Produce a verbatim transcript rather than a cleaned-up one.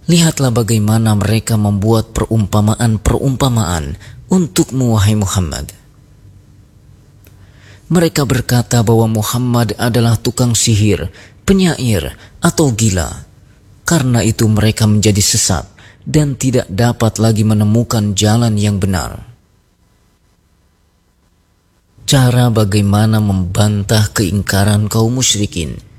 Lihatlah bagaimana mereka membuat perumpamaan-perumpamaan untukmu, wahai Muhammad. Mereka berkata bahwa Muhammad adalah tukang sihir, penyair, atau gila. Karena itu mereka menjadi sesat dan tidak dapat lagi menemukan jalan yang benar. Cara bagaimana membantah keingkaran kaum musyrikin